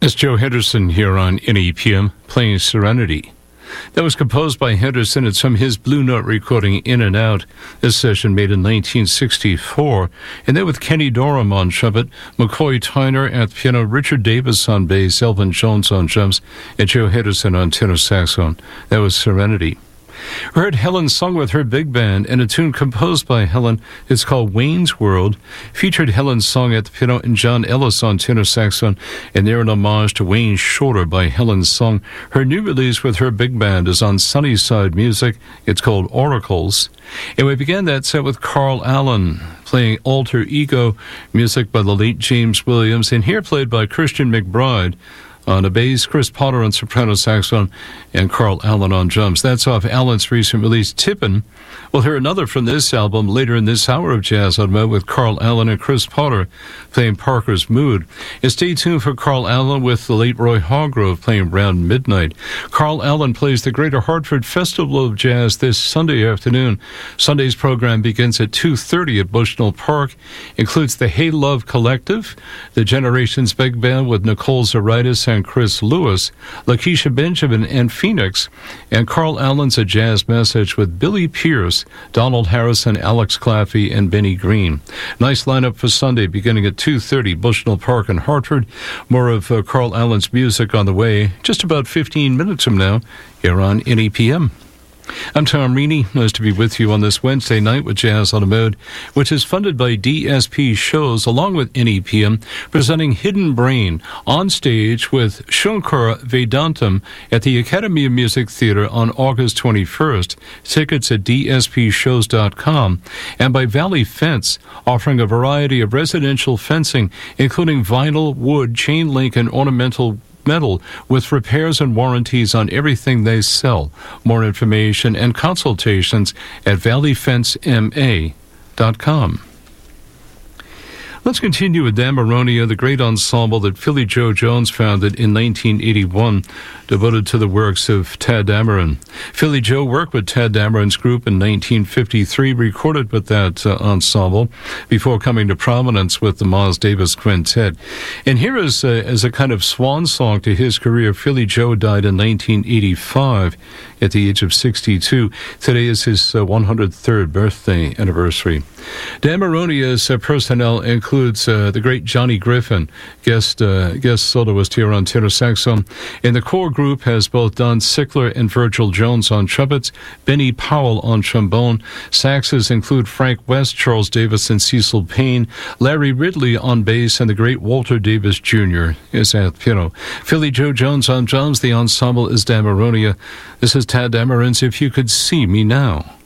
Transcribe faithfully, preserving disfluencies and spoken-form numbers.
It's Joe Henderson here on N E P M playing Serenity. That was composed by Henderson. It's from his Blue Note recording In and Out. This session made in nineteen sixty-four. And then with Kenny Dorham on trumpet, McCoy Tyner at the piano, Richard Davis on bass, Elvin Jones on drums, and Joe Henderson on tenor saxophone. That was Serenity. We heard Helen sung with her big band, and a tune composed by Helen. It's called Wayne's World. Featured Helen's song at the piano and John Ellis on tenor saxophone, and they're an homage to Wayne Shorter by Helen's song. Her new release with her big band is on Sunnyside Music. It's called Oracles. And we began that set with Carl Allen playing Alter Ego, music by the late James Williams, and here played by Christian McBride on the bass, Chris Potter on soprano saxophone, and Carl Allen on drums. That's off Allen's recent release, Tippin'. We'll hear another from this album later in this hour of Jazz on Mo with Carl Allen and Chris Potter playing Parker's Mood. And stay tuned for Carl Allen with the late Roy Hargrove playing Round Midnight. Carl Allen plays the Greater Hartford Festival of Jazz this Sunday afternoon. Sunday's program begins at two thirty at Bushnell Park. Includes the Hey Love Collective, the Generations Big Band with Nicole Zaritis and Chris Lewis, Lakeisha Benjamin and Phoenix, and Carl Allen's A Jazz Message with Billy Pierce, Donald Harrison, Alex Claffey, and Benny Green. Nice lineup for Sunday beginning at two thirty, Bushnell Park in Hartford. More of uh, Carl Allen's music on the way just about fifteen minutes from now here on N E P M. I'm Tom Reaney. Nice to be with you on this Wednesday night with Jazz on the Mode, which is funded by D S P Shows along with N E P M, presenting Hidden Brain on stage with Shankar Vedantam at the Academy of Music Theater on August twenty-first. Tickets at D S P shows dot com. And by Valley Fence, offering a variety of residential fencing, including vinyl, wood, chain link, and ornamental metal with repairs and warranties on everything they sell. More information and consultations at valley fence m a dot com. Let's continue with Damaronia, the great ensemble that Philly Joe Jones founded in nineteen eighty-one, devoted to the works of Tadd Dameron. Philly Joe worked with Tadd Dameron's group in nineteen fifty-three, recorded with that uh, ensemble before coming to prominence with the Miles Davis Quintet. And here is, uh, as a kind of swan song to his career, Philly Joe died in nineteen eighty-five at the age of sixty-two. Today is his uh, one hundred third birthday anniversary. Damaronia's uh, personnel includes uh, the great Johnny Griffin, guest uh, guest soloist here on tenor saxophone. And the core group has both Don Sickler and Virgil Jones on trumpets, Benny Powell on trombone. Saxes include Frank West, Charles Davis, and Cecil Payne. Larry Ridley on bass, and the great Walter Davis Junior is at piano. Philly Joe Jones on drums. The ensemble is Damaronia. This is Tadd Dameron's If You Could See Me Now.